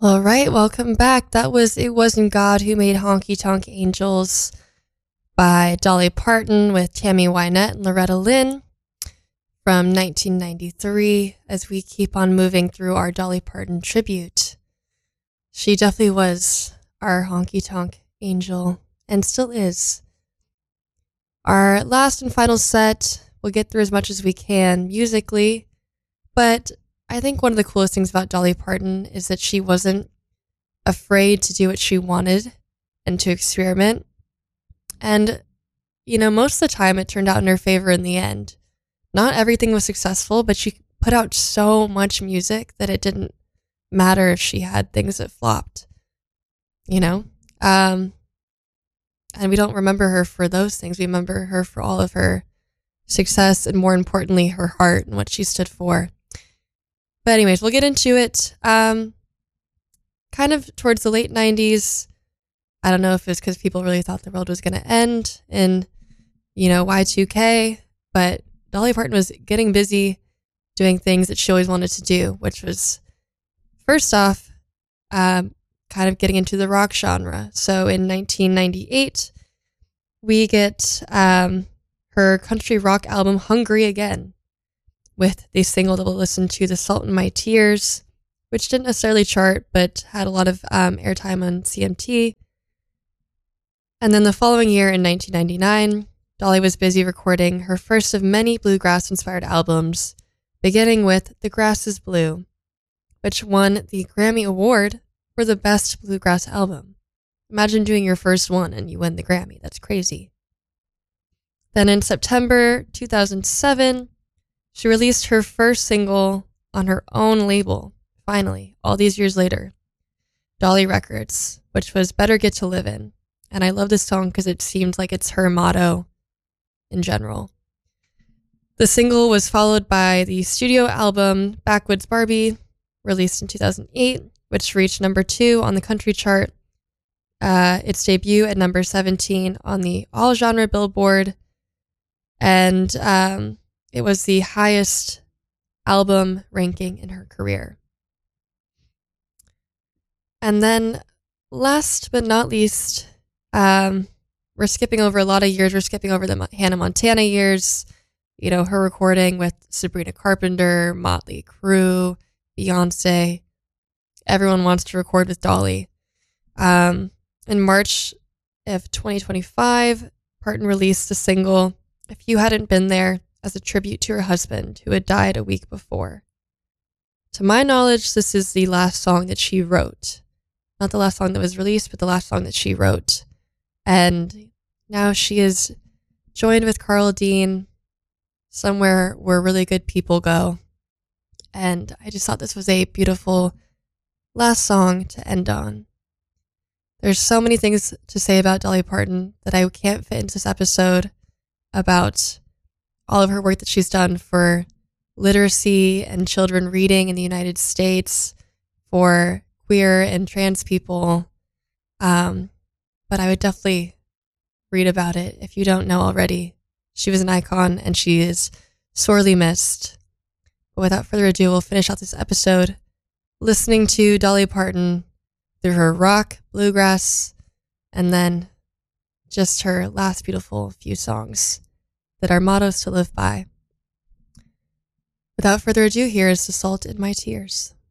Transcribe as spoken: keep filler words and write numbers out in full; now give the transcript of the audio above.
All right, welcome back. That was It Wasn't God Who Made Honky Tonk Angels by Dolly Parton with Tammy Wynette and Loretta Lynn from nineteen ninety-three as we keep on moving through our Dolly Parton tribute. She definitely was our honky tonk angel and still is. Our last and final set, we'll get through as much as we can musically, but I think one of the coolest things about Dolly Parton is that she wasn't afraid to do what she wanted and to experiment. And, you know, most of the time it turned out in her favor in the end. Not everything was successful, but she put out so much music that it didn't matter if she had things that flopped, you know? Um, and we don't remember her for those things. We remember her for all of her success and, more importantly, her heart and what she stood for. But anyways, we'll get into it. Um, kind of towards the late nineties, I don't know if it's because people really thought the world was going to end in, you know, Y two K, but Dolly Parton was getting busy doing things that she always wanted to do, which was, first off, um, kind of getting into the rock genre. So in nineteen ninety-eight, we get um, her country rock album, Hungry Again, with the single that we'll listen to, The Salt in My Tears, which didn't necessarily chart, but had a lot of um, airtime on C M T. And then the following year, in nineteen ninety-nine, Dolly was busy recording her first of many bluegrass-inspired albums, beginning with The Grass is Blue, which won the Grammy Award for the Best Bluegrass Album. Imagine doing your first one and you win the Grammy. That's crazy. Then in September two thousand seven, she released her first single on her own label, finally, all these years later, Dolly Records, which was Better Get to Livin'. And I love this song because it seemed like it's her motto in general. The single was followed by the studio album Backwoods Barbie, released in two thousand eight, which reached number two on the country chart. Uh, its debut at number seventeen on the all genre Billboard. And um, it was the highest album ranking in her career. And then last but not least, um, we're skipping over a lot of years. We're skipping over the Hannah Montana years, you know, her recording with Sabrina Carpenter, Motley Crue, Beyonce. Everyone wants to record with Dolly. Um, in March of twenty twenty-five, Parton released the single, If You Hadn't Been There, as a tribute to her husband, who had died a week before. To my knowledge, this is the last song that she wrote. Not the last song that was released, but the last song that she wrote. And now she is joined with Carl Dean somewhere where really good people go. And I just thought this was a beautiful last song to end on. There's so many things to say about Dolly Parton that I can't fit into this episode about all of her work that she's done for literacy and children reading in the United States, for queer and trans people. Um, but I would definitely read about it if you don't know already. She was an icon and she is sorely missed. But without further ado, we'll finish out this episode listening to Dolly Parton through her rock, bluegrass, and then just her last beautiful few songs that are mottos to live by. Without further ado, here is The Salt in My Tears.